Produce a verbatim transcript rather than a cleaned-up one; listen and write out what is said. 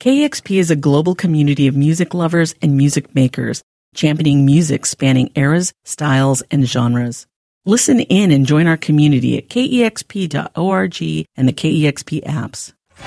K E X P is a global community of music lovers and music makers, championing music spanning eras, styles, and genres. Listen in and join our community at K E X P dot org and the K E X P apps.